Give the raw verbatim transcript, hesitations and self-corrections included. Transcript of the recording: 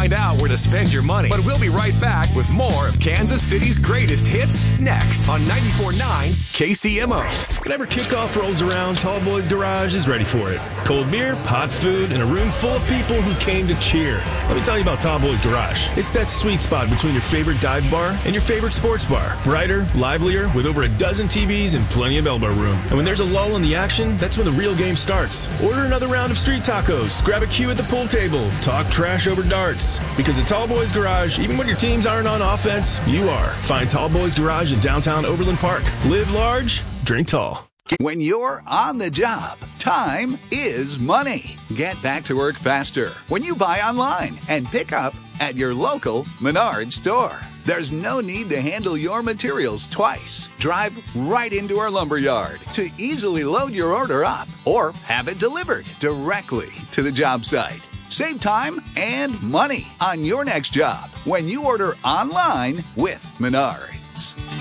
find out where to spend your money. But we'll be right back with more of Kansas City's greatest hits next on ninety-four point nine K C M O. Whenever kickoff rolls around, Tall Boys Garage is ready for it. Cold beer, hot food, and a room full of people who came to cheer. Let me tell you about Tall Boys Garage. It's that sweet spot between your favorite dive bar and your favorite sports bar. Brighter, livelier, with over a dozen T Vs and plenty of elbow room. And when there's a lull in the action, that's when the real game starts. Order another round of street tacos, grab a cue at the pool table, talk trash over darts. Because at Tall Boys Garage, even when your teams aren't on offense, you are. Find Tall Boys Garage in downtown Overland Park. Live large, drink tall. When you're on the job, time is money. Get back to work faster when you buy online and pick up at your local Menards store. There's no need to handle your materials twice. Drive right into our lumber yard to easily load your order up or have it delivered directly to the job site. Save time and money on your next job when you order online with Menards.